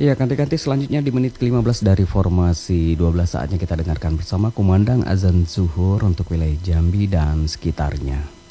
Iya, ganti-ganti selanjutnya di menit ke-15 dari formasi 12 saatnya kita dengarkan bersama kumandang azan zuhur untuk wilayah Jambi dan sekitarnya.